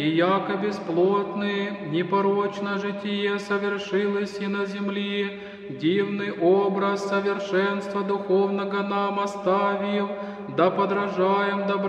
и яко бесплотный, непорочно житие совершилось и на земли, дивный образ совершенства духовного нам оставив, да подражаем